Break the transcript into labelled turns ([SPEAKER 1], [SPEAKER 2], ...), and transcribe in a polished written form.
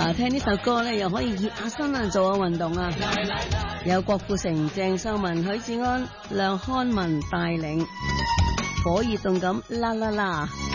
[SPEAKER 1] 哇！聽呢首歌咧，又可以熱下身啊，做下運動啊。有郭富城、鄭秀文、許志安、梁漢文帶領，火熱動感啦啦啦。